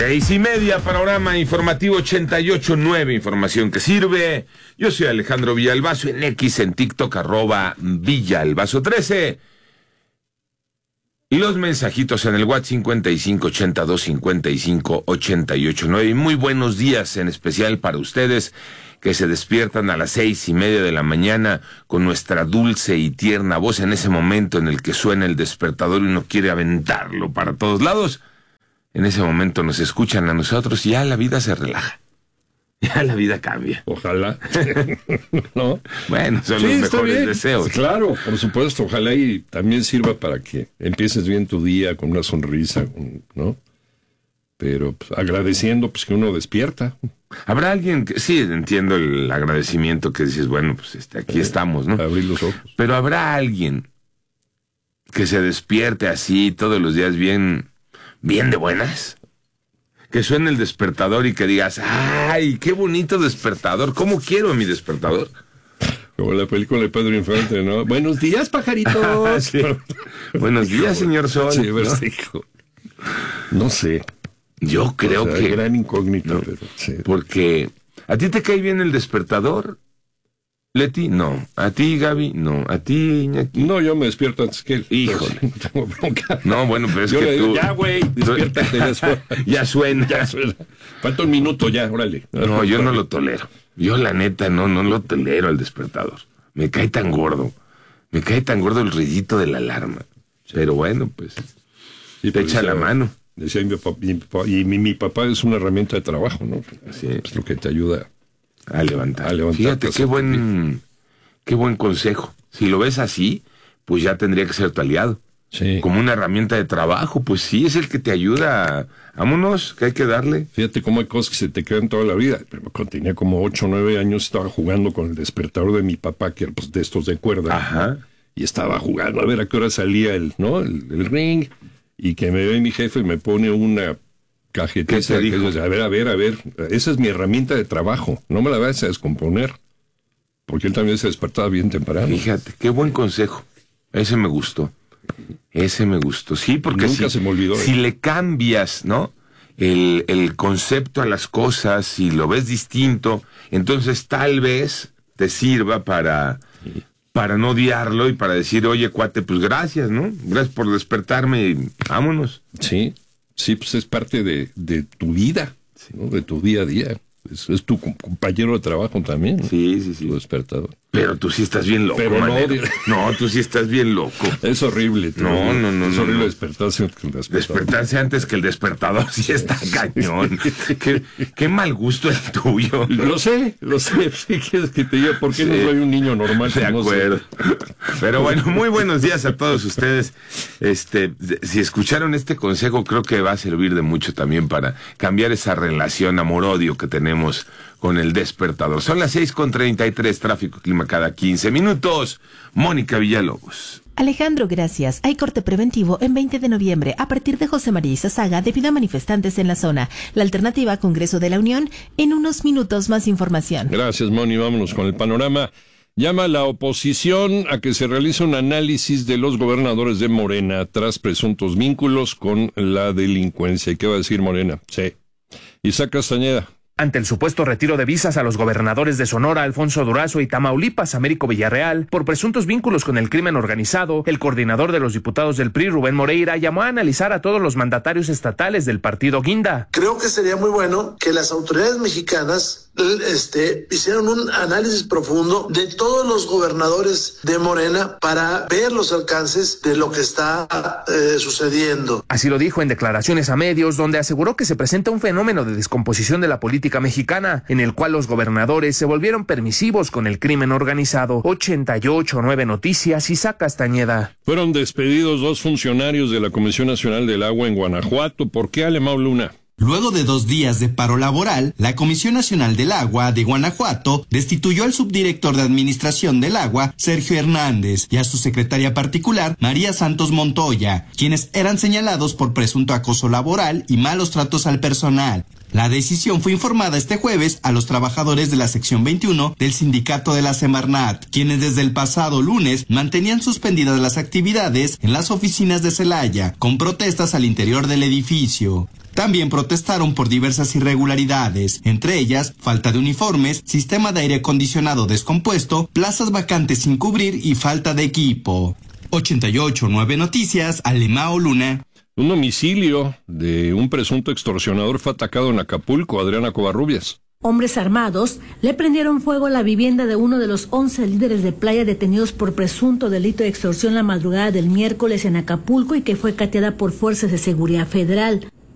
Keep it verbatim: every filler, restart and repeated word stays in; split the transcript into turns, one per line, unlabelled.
Seis y media, panorama informativo ochenta y ocho punto nueve, información que sirve. Yo soy Alejandro Villalbazo, en X, en TikTok, arroba Villalbazo trece. Y los mensajitos en el WhatsApp cincuenta y cinco ochenta y dos cincuenta y cinco ochenta y ocho nueve. Y muy buenos días, en especial para ustedes que se despiertan a las seis y media de la mañana con nuestra dulce y tierna voz en ese momento en el que suena el despertador y uno quiere aventarlo para todos lados. En ese momento nos escuchan a nosotros y ya la vida se relaja. Ya la vida cambia.
Ojalá. ¿No?
Bueno, son
sí,
los mejores deseos.
Claro, por supuesto. Ojalá y también sirva para que empieces bien tu día con una sonrisa, ¿no? Pero pues, agradeciendo pues que uno despierta.
Habrá alguien que, sí, entiendo el agradecimiento que dices, bueno, pues este, aquí eh, estamos, ¿no?
Abrir los ojos.
Pero habrá alguien que se despierte así todos los días bien, bien de buenas. Que suene el despertador y que digas, ¡ay, qué bonito despertador! ¿Cómo quiero mi despertador?
Como la película de Pedro Infante, ¿no? ¡Buenos días, pajaritos!
Sí. Buenos días, señor Sol.
Sí,
¿no?
No sé.
Yo creo
o sea,
que...
gran incógnita,
no,
pero sí.
Porque, ¿a ti te cae bien el despertador, Leti? No. ¿A ti, Gaby? No. ¿A ti, Iñaki?
No, yo me despierto antes que él.
Híjole.
No tengo bronca.
No, bueno, pero es
yo
que
le digo,
tú...
ya, güey, despiértate. Ya suena.
ya suena.
Ya suena. Falta un minuto ya, órale.
No, yo no lo tolero. Yo, la neta, no, no lo tolero al despertador. Me cae tan gordo. Me cae tan gordo el ruidito de la alarma. Sí. Pero bueno, pues,
sí,
te echa
decía,
la mano.
Decía mi papá, mi papá y mi, mi papá es una herramienta de trabajo, ¿no?
Así
es. Es lo que te ayuda
a levantar.
A levantar.
Fíjate, qué buen, qué buen consejo. Si lo ves así, pues ya tendría que ser tu aliado.
Sí.
Como una herramienta de trabajo, pues sí, es el que te ayuda. Vámonos, que hay que darle.
Fíjate cómo hay cosas que se te quedan toda la vida. Cuando tenía como ocho o nueve años, estaba jugando con el despertador de mi papá, que era pues, de estos de cuerda.
Ajá.
¿no? Y estaba jugando a ver a qué hora salía el, ¿no? el, el ring. Y que me ve mi jefe y me pone una cajetita.
¿Qué te dijo?
Que, a ver, a ver, a ver. Esa es mi herramienta de trabajo. No me la vayas a descomponer. Porque él también se despertaba bien temprano.
Fíjate, qué buen consejo. Ese me gustó. Ese me gustó. Sí, porque
nunca
si,
se me olvidó.
si le cambias, ¿no? El, el concepto a las cosas, si lo ves distinto, entonces tal vez te sirva para... Sí. Para no odiarlo y para decir, oye, cuate, pues gracias, ¿no? Gracias por despertarme y vámonos.
Sí, sí, pues es parte de, de tu vida, ¿no? De tu día a día. Es, es tu compañero de trabajo también, ¿no?
Sí, sí, sí.
Tu despertador.
Pero tú sí estás bien loco,
Pero no,
no, tú sí estás bien loco.
Es horrible.
No, no, no.
Es
no,
horrible
no.
despertarse antes que el despertador.
Despertarse antes que el despertador sí está cañón. qué, qué mal gusto el tuyo.
Lo sé, lo sé. Si quieres que te diga por qué sí. No soy un niño normal.
De acuerdo. No sé. Pero bueno, muy buenos días a todos ustedes. Este, si escucharon este consejo, creo que va a servir de mucho también para cambiar esa relación amor-odio que tenemos con el despertador. Son las seis con treinta y tres, tráfico clima cada quince minutos. Mónica Villalobos.
Alejandro, gracias. Hay corte preventivo en veinte de noviembre a partir de José María Izazaga debido a manifestantes en la zona. La alternativa Congreso de la Unión. En unos minutos más información.
Gracias, Moni. Vámonos con el panorama. Llama a la oposición a que se realice un análisis de los gobernadores de Morena tras presuntos vínculos con la delincuencia. ¿Y qué va a decir Morena? Sí. Isaac Castañeda.
Ante el supuesto retiro de visas a los gobernadores de Sonora, Alfonso Durazo, y Tamaulipas, Américo Villarreal, por presuntos vínculos con el crimen organizado, el coordinador de los diputados del P R I, Rubén Moreira, llamó a analizar a todos los mandatarios estatales del partido Guinda.
Creo que sería muy bueno que las autoridades mexicanas este, hicieran un análisis profundo de todos los gobernadores de Morena para ver los alcances de lo que está eh, sucediendo.
Así lo dijo en declaraciones a medios, donde aseguró que se presenta un fenómeno de descomposición de la política mexicana, en el cual los gobernadores se volvieron permisivos con el crimen organizado. ochenta y ocho punto nueve Noticias, Isaac Castañeda.
Fueron despedidos dos funcionarios de la Comisión Nacional del Agua en Guanajuato. ¿Por qué, Alemão Luna?
Luego de dos días de paro laboral, la Comisión Nacional del Agua de Guanajuato destituyó al subdirector de Administración del Agua, Sergio Hernández, y a su secretaria particular, María Santos Montoya, quienes eran señalados por presunto acoso laboral y malos tratos al personal. La decisión fue informada este jueves a los trabajadores de la sección veintiuno del sindicato de la Semarnat, quienes desde el pasado lunes mantenían suspendidas las actividades en las oficinas de Celaya, con protestas al interior del edificio. También protestaron por diversas irregularidades, entre ellas falta de uniformes, sistema de aire acondicionado descompuesto, plazas vacantes sin cubrir y falta de equipo. ochenta y ocho punto nueve Noticias, Alemao Luna.
Un domicilio de un presunto extorsionador fue atacado en Acapulco, Adriana Covarrubias.
Hombres armados le prendieron fuego a la vivienda de uno de los once líderes de playa detenidos por presunto delito de extorsión la madrugada del miércoles en Acapulco y que fue cateada por fuerzas de seguridad federal.